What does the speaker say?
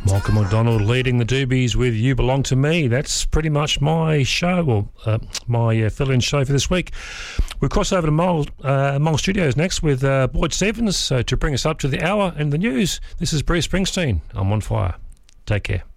Michael McDonald leading the Doobies with You Belong to Me. That's pretty much my show, or my fill-in show for this week. We'll cross over to Mole Studios next with Boyd Stevens to bring us up to the hour and the news. This is Bruce Springsteen. I'm on fire. Take care.